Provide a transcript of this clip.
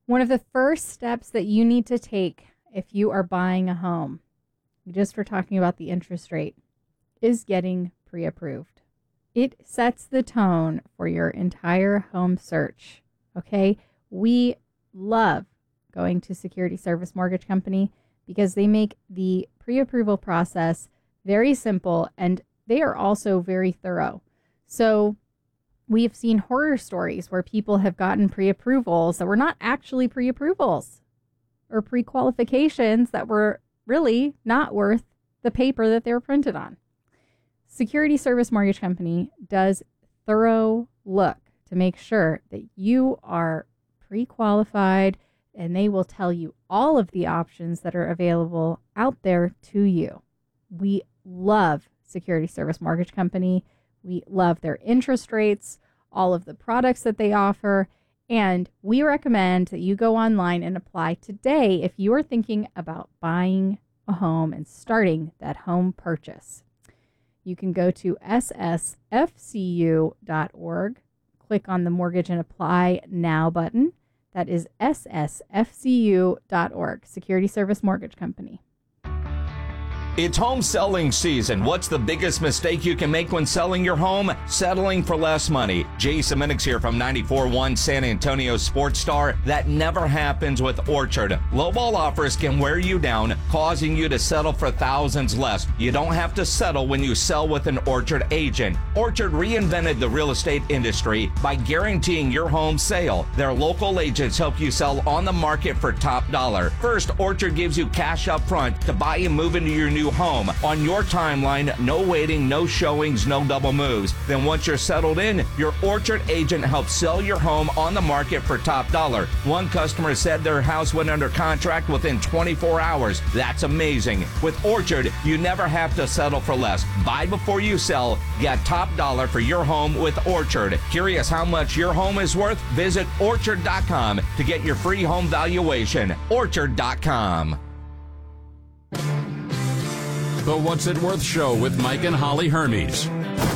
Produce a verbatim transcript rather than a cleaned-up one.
One of the first steps that you need to take if you are buying a home, just for talking about the interest rate, is getting pre-approved. It sets the tone for your entire home search, okay? We love going to Security Service Mortgage Company because they make the pre-approval process very simple, and they are also very thorough. So we have seen horror stories where people have gotten pre-approvals that were not actually pre-approvals or pre-qualifications that were really not worth the paper that they were printed on. Security Service Mortgage Company does thorough look to make sure that you are pre-qualified, and they will tell you all of the options that are available out there to you. We love Security Service Mortgage Company. We love their interest rates, all of the products that they offer, and we recommend that you go online and apply today if you are thinking about buying a home and starting that home purchase. You can go to S S F C U dot org, click on the Mortgage and Apply Now button. That is S S F C U dot org, Security Service Mortgage Company. It's home selling season. What's the biggest mistake you can make when selling your home? Settling for less money. Jason Minix here from ninety-four point one San Antonio Sports Star. That never happens with Orchard. Lowball offers can wear you down, causing you to settle for thousands less. You don't have to settle when you sell with an Orchard agent. Orchard reinvented the real estate industry by guaranteeing your home sale. Their local agents help you sell on the market for top dollar. First, Orchard gives you cash up front to buy and move into your new home on your timeline. No waiting, no showings, no double moves. Then once you're settled in, your Orchard agent helps sell your home on the market for top dollar. One customer said their house went under contract within twenty-four hours. That's amazing. With Orchard, you never have to settle for less. Buy before you sell. Get top dollar for your home with Orchard. Curious how much your home is worth? Visit orchard dot com to get your free home valuation. orchard dot com. The What's It Worth Show with Mike and Holly Hermes.